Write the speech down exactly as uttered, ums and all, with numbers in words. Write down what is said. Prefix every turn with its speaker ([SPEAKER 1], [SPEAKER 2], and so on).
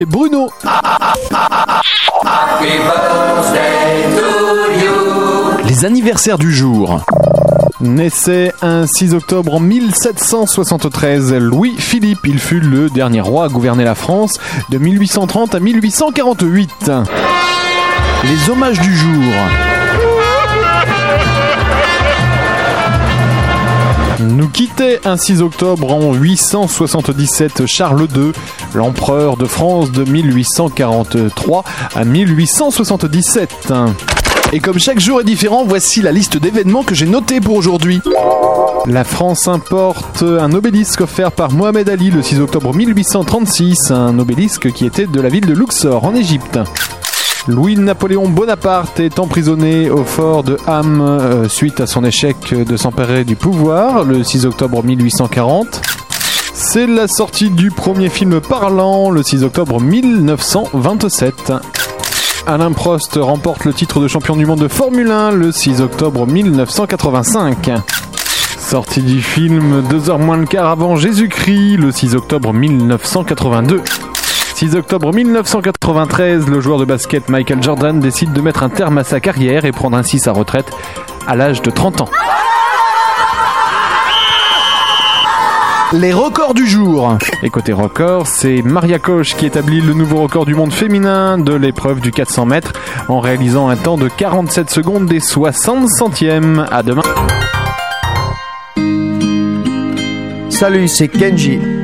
[SPEAKER 1] Bruno. Les anniversaires du jour. Naissait un six octobre en mille sept cent soixante-treize Louis-Philippe. Il fut le dernier roi à gouverner la France de mille huit cent trente à mille huit cent quarante-huit. Les hommages du jour. Nous quittait un six octobre en huit cent soixante-dix-sept Charles deux, l'empereur de France de mille huit cent quarante-trois à mille huit cent soixante-dix-sept. Et comme chaque jour est différent, voici la liste d'événements que j'ai notés pour aujourd'hui. La France importe un obélisque offert par Mohamed Ali le six octobre mille huit cent trente-six, un obélisque qui était de la ville de Luxor en Égypte. Louis-Napoléon Bonaparte est emprisonné au fort de Ham euh, suite à son échec de s'emparer du pouvoir le six octobre mille huit cent quarante. C'est la sortie du premier film parlant le six octobre mille neuf cent vingt-sept. Alain Prost remporte le titre de champion du monde de Formule un le six octobre mille neuf cent quatre-vingt-cinq. Sortie du film deux heures moins le quart avant Jésus-Christ le six octobre mille neuf cent quatre-vingt-deux. six octobre mille neuf cent quatre-vingt-treize, le joueur de basket Michael Jordan décide de mettre un terme à sa carrière et prendre ainsi sa retraite à l'âge de trente ans. Les records du jour. Et côté record, c'est Maria Koch qui établit le nouveau record du monde féminin de l'épreuve du quatre cents mètres en réalisant un temps de quarante-sept secondes et soixante centièmes. À demain.
[SPEAKER 2] Salut, c'est Kenji.